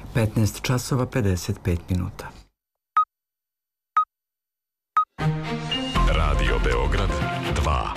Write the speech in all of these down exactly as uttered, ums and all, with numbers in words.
petnaest časova pedeset pet minuta. Radio Beograd dva.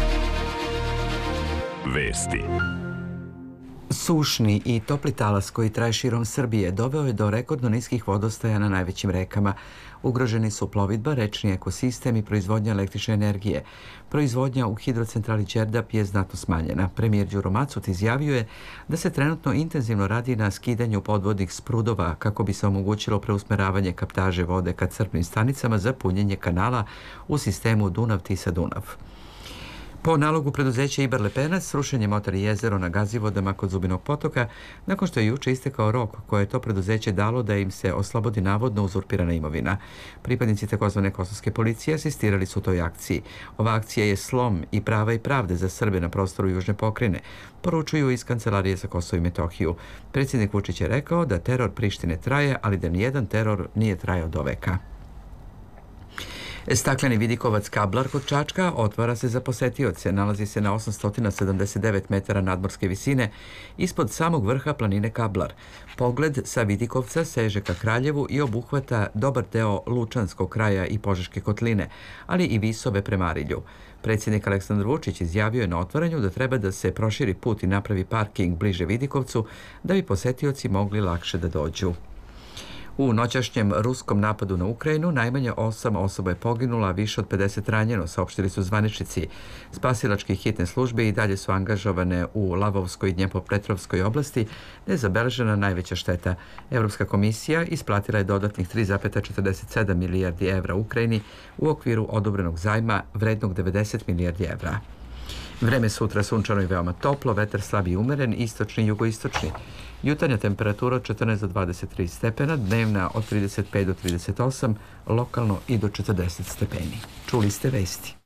Vesti. Sušni i topli talas koji traje širom Srbije doveo je do rekordno niskih vodostaja na najvećim rekama. Ugroženi su plovidba, rečni ekosistem i proizvodnja električne energije. Proizvodnja u hidrocentrali Đerdap je znatno smanjena. Premijer Đuro Macut izjavio je da se trenutno intenzivno radi na skidanju podvodnih sprudova kako bi se omogućilo preusmeravanje kaptaže vode ka crpnim stanicama za punjenje kanala u sistemu Dunav-Tisa-Dunav. Po nalogu preduzeća Ibar Lepenac, srušen je motor i jezero na Gazivodama kod Zubinog potoka, nakon što je juče istekao rok koje je to preduzeće dalo da im se oslobodi navodno uzurpirana imovina. Pripadnici takozvane kosovske policije asistirali su u toj akciji. Ova akcija je slom i prava i pravde za Srbe na prostoru Južne pokrajine, poručuju iz Kancelarije za Kosovo i Metohiju. Predsjednik Vučić je rekao da teror Prištine traje, ali da nijedan teror nije trajao do veka. Stakleni vidikovac Kablar kod Čačka otvara se za posetioce. Nalazi se na osamsto sedamdeset devet metara nadmorske visine ispod samog vrha planine Kablar. Pogled sa vidikovca seže ka Kraljevu i obuhvata dobar deo Lučanskog kraja i Požeške kotline, ali i Visove prema Arilju. Predsjednik Aleksandar Vučić izjavio je na otvaranju da treba da se proširi put i napravi parking bliže Vidikovcu da bi posetioci mogli lakše da dođu. U noćašnjem ruskom napadu na Ukrajinu najmanje osam osoba je poginula, a više od pedeset ranjeno, saopštili su zvaničnici. Spasilačke hitne službe i dalje su angažovane u Lavovskoj i Dnjepropetrovskoj oblasti, gde je zabeležena najveća šteta. Evropska komisija isplatila je dodatnih tri zarez četrdeset sedam milijardi evra Ukrajini u okviru odobrenog zajma vrednog devedeset milijardi evra. Vreme sutra sunčano i veoma toplo, vetar slab i umeren, istočni i jugoistočni. Jutarnja temperatura od četrnaest do dvadeset tri stepena, dnevna od trideset pet do trideset osam, lokalno i do četrdeset stepeni. Čuli ste vesti.